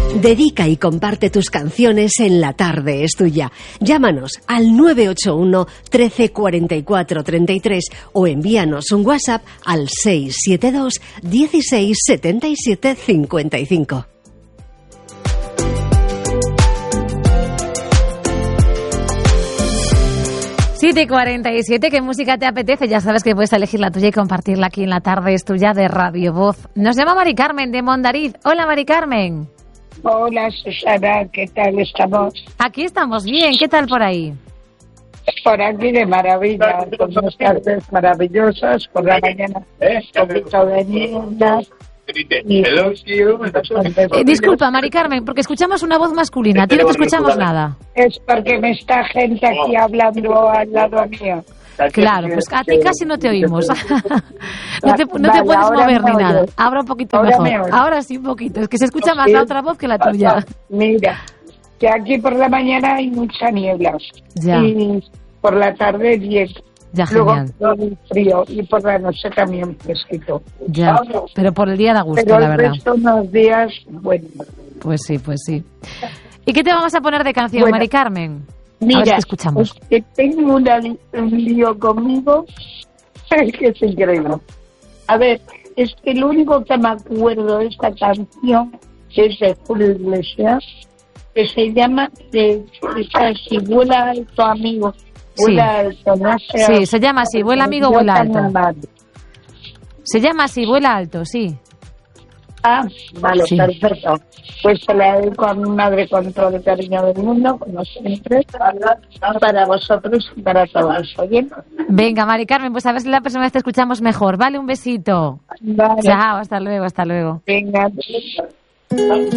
Dedica y comparte tus canciones en La Tarde es Tuya. Llámanos al 981 13 44 33 o envíanos un WhatsApp al 672 16 77 55. $7:47, ¿qué música te apetece? Ya sabes que puedes elegir la tuya y compartirla aquí en La Tarde es Tuya de Radio Voz. Nos llama Mari Carmen de Mondariz. Hola, Mari Carmen. Hola, Susana, ¿qué tal estamos? Aquí estamos bien, ¿qué tal por ahí? Por aquí de maravilla, con unas tardes maravillosas, por la mañana un poquito de niebla. Disculpa, Mari Carmen, porque escuchamos una voz masculina, a ti no te escuchamos nada. Es porque me está gente aquí hablando al lado mío. Claro, pues a ti casi no te oímos. No te puedes mover ni nada. Ahora un poquito mejor. Ahora sí un poquito. Es que se escucha más la otra voz que la tuya. Mira, que aquí por la mañana hay mucha niebla. Ya. Y por la tarde bien. Ya, luego genial. frío y por la noche también fresquito. Ya, pero por el día da gusto, pero la verdad. Pero unos días, bueno. Pues sí, pues sí. ¿Y qué te vamos a poner de canción, Bueno, Mari Carmen? Mira, a ver qué escuchamos. Es que tengo un lío conmigo, es que es increíble. A ver, es que lo único que me acuerdo de esta canción es de Julio Iglesias, que se llama Si vuela alto, amigo. Vuela alto, no sé. Sí, se llama así, vuela amigo, vuela alto. Se llama así, vuela alto, sí. Ah, vale, sí. Perfecto. Pues se la dedico a mi madre con todo el cariño del mundo, como siempre, para vosotros y para todos, ¿oye? Venga, Mari Carmen, pues a ver si la próxima vez te escuchamos mejor, ¿vale? Un besito. Vale. Chao, hasta luego, hasta luego. Venga.